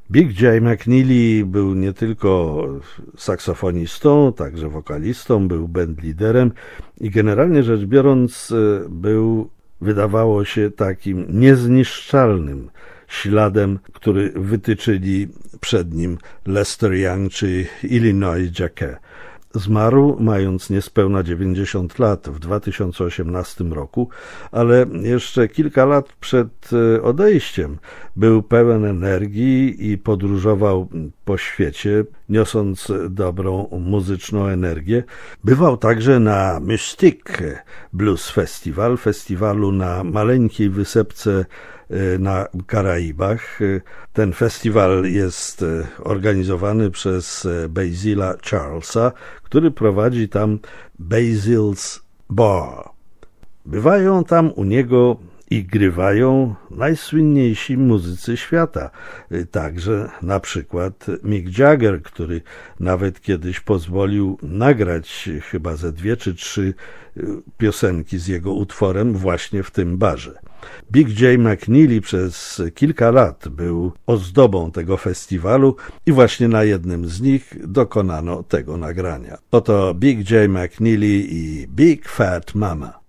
Big J. McNeely był nie tylko saksofonistą, także wokalistą, był bandliderem i generalnie rzecz biorąc był, wydawało się, takim niezniszczalnym śladem, który wytyczyli przed nim Lester Young czy Illinois Jacquet. Zmarł mając niespełna 90 lat w 2018 roku, ale jeszcze kilka lat przed odejściem był pełen energii i podróżował po świecie, niosąc dobrą muzyczną energię. Bywał także na Mystique Blues Festival, festiwalu na maleńkiej wysepce na Karaibach. Ten festiwal jest organizowany przez Bazila Charlesa, który prowadzi tam Basil's Bar. Bywają tam u niego i grywają najsłynniejsi muzycy świata. Także na przykład Mick Jagger, który nawet kiedyś pozwolił nagrać chyba ze 2 czy 3 piosenki z jego utworem właśnie w tym barze. Big J. McNeely przez kilka lat był ozdobą tego festiwalu i właśnie na jednym z nich dokonano tego nagrania. Oto Big J. McNeely i Big Fat Mama.